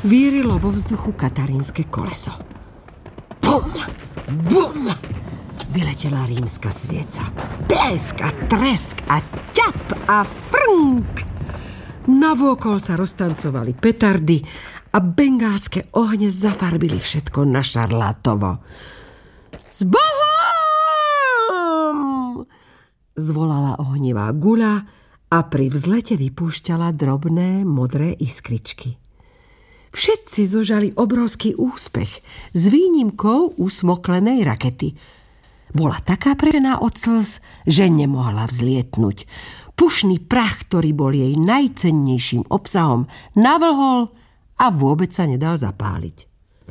Vírilo vo vzduchu katarínske koleso. Bum! Bum! Vyletela rímska svieca. Blesk a tresk a ťap a frnk! Navôkol sa roztancovali petardy a bengálske ohne zafarbili všetko na šarlátovo. S Bohom! Zvolala ohnivá guľa a pri vzlete vypúšťala drobné modré iskričky. Všetci zožali obrovský úspech s výnimkou usmoklenej rakety. Bola taká prežená od slz, že nemohla vzlietnúť. Pušný prach, ktorý bol jej najcennejším obsahom, navlhol a vôbec sa nedal zapáliť.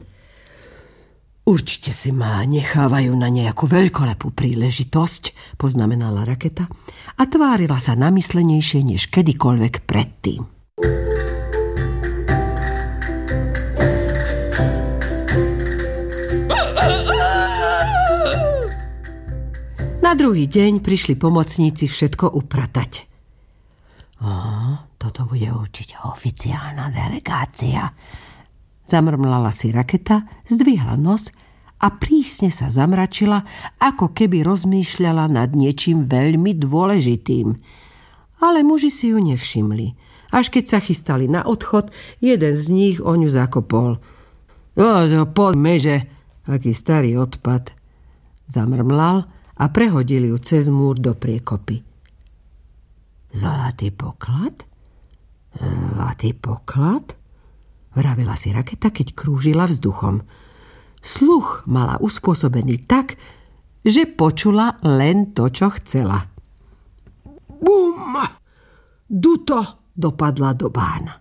Určite si ma nechávajú na nejakú veľkolepú príležitosť, poznamenala raketa a tvárila sa namyslenejšie než kedykoľvek predtým. Na druhý deň prišli pomocníci všetko upratať. Toto bude určite oficiálna delegácia. Zamrmlala si raketa, zdvihla nos a prísne sa zamračila, ako keby rozmýšľala nad niečím veľmi dôležitým. Ale muži si ju nevšimli. Až keď sa chystali na odchod, jeden z nich o ňu zakopol. Pozme, že aký starý odpad. Zamrmlal a prehodil ju cez múr do priekopy. Zlatý poklad? Zlatý poklad? Vravila si raketa, keď krúžila vzduchom. Sluch mala uspôsobený tak, že počula len to, čo chcela. Bum! Duto dopadla do bána.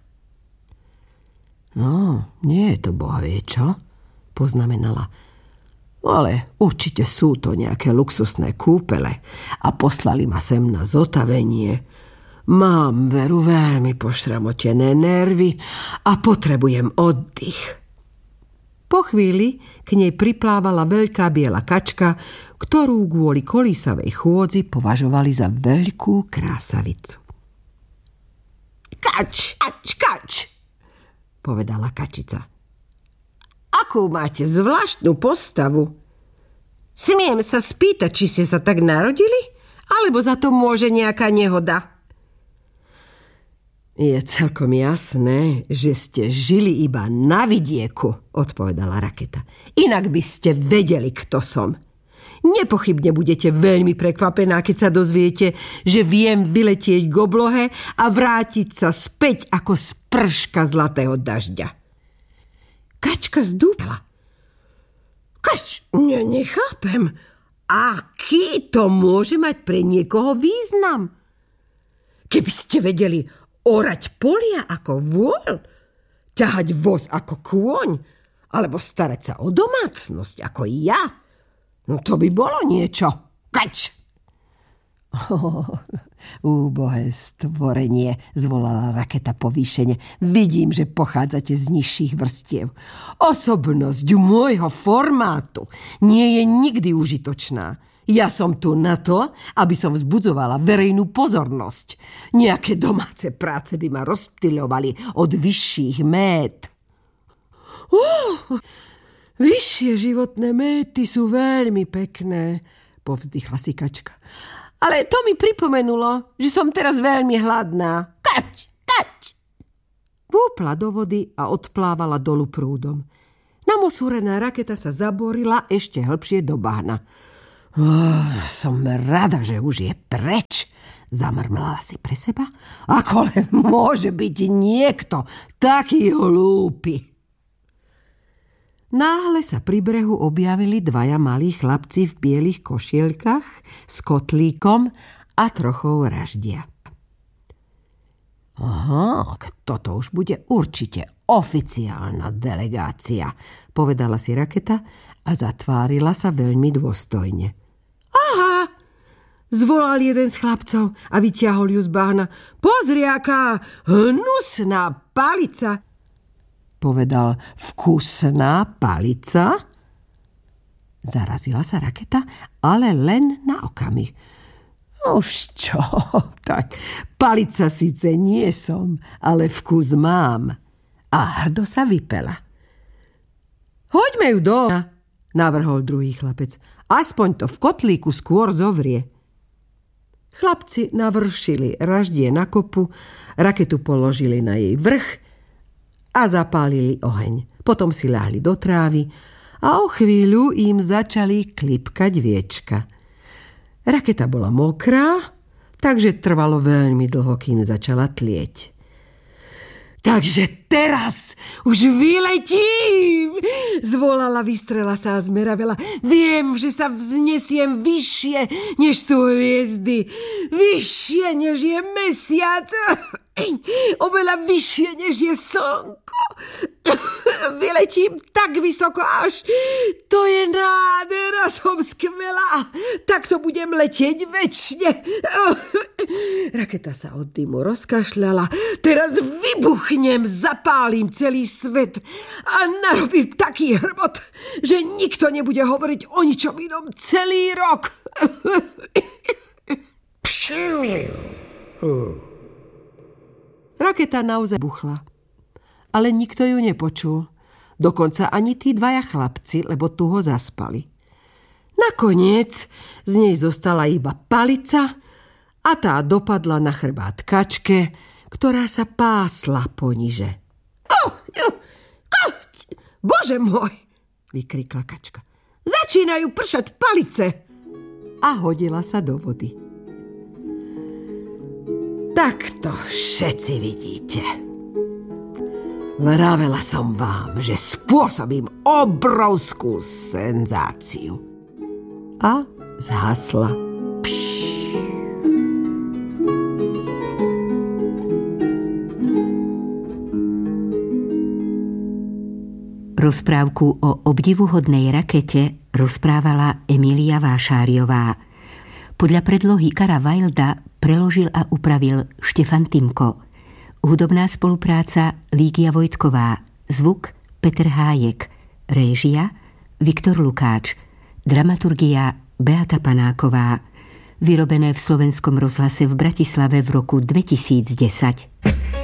Nie je to bohvie, čo? Poznamenala. Ale určite sú to nejaké luxusné kúpele a poslali ma sem na zotavenie. Mám veru veľmi pošramotené nervy a potrebujem oddych. Po chvíli k nej priplávala veľká biela kačka, ktorú kvôli kolísavej chôdzi považovali za veľkú krásavicu. Kač, povedala kačica. Akú máte zvláštnu postavu? Smiem sa spýtať, či ste sa tak narodili, alebo za to môže nejaká nehoda? Je celkom jasné, že ste žili iba na vidieku, odpovedala raketa. Inak by ste vedeli, kto som. Nepochybne budete veľmi prekvapená, keď sa dozviete, že viem vyletieť k oblohe a vrátiť sa späť ako sprška zlatého dažďa. Kačka zdúpala. Nechápem. Aký to môže mať pre niekoho význam? Keby ste vedeli orať polia ako vôľ, ťahať voz ako kôň, alebo starať sa o domácnosť ako ja, to by bolo niečo. Kač! Úbohé stvorenie, zvolala raketa povýšene. Vidím, že pochádzate z nižších vrstiev. Osobnosť môjho formátu nie je nikdy užitočná. Ja som tu na to, aby som vzbudzovala verejnú pozornosť. Nejaké domáce práce by ma rozptyľovali od vyšších mét. Vyššie životné méty sú veľmi pekné, povzdychla si kačka. Ale to mi pripomenulo, že som teraz veľmi hladná. Kač! Vúpla do vody a odplávala dolu prúdom. Namosúrená raketa sa zaborila ešte hlbšie do bahna. Som rada, že už je preč, zamrmlala si pre seba. Ako len môže byť niekto taký hlúpy. Náhle sa pri brehu objavili dvaja malí chlapci v bielých košielkach s kotlíkom a trochou raždia. Toto už bude určite oficiálna delegácia, povedala si raketa a zatvárila sa veľmi dôstojne. Aha, zvolal jeden z chlapcov a vyťahol ju z bahna. Pozri, aká hnusná palica, povedal. Vkusná palica? Zarazila sa raketa, ale len na okamih. Už čo, tak palica síce nie som, ale vkus mám. a hrdo sa vypela. Hoďme ju do, navrhol druhý chlapec. Aspoň to v kotlíku skôr zovrie. Chlapci navršili raždie na kopu, raketu položili na jej vrch a zapálili oheň. Potom si ľahli do trávy a o chvíľu im začali klipkať viečka. Raketa bola mokrá, takže trvalo veľmi dlho, kým začala tlieť. Takže teraz už vyletím, zvolala, vystrela sa a zmeravela. Viem, že sa vznesiem vyššie, než sú hviezdy, vyššie, než je mesiac, oveľa vyššie, než je slnko. Vyletím tak vysoko, až to je nádhera, som skvelá. Takto budem letieť večne. Raketa sa od dymu rozkašľala. Teraz vybuchnem, zapálim celý svet a narobím taký hrbot, že nikto nebude hovoriť o ničom inom celý rok. Raketa naozaj buchla, ale nikto ju nepočul. Dokonca ani tí dvaja chlapci, lebo tu ho zaspali. Nakoniec z nej zostala iba palica a tá dopadla na chrbát kačke, ktorá sa pásla poniže. Bože môj, vykrikla kačka. Začínajú pršať palice. A hodila sa do vody. Tak to všetci vidíte. Vravela som vám, že spôsobím obrovskú senzáciu. A zhasla. Rozprávku o obdivuhodnej rakete rozprávala Emília Vášáriová. Podľa predlohy Karla Wilda preložil a upravil Štefan Timko. Hudobná spolupráca Lígia Vojtková. Zvuk Peter Hájek. Réžia Viktor Lukáč. Dramaturgia Beata Panáková. Vyrobené v Slovenskom rozhlase v Bratislave v roku 2010.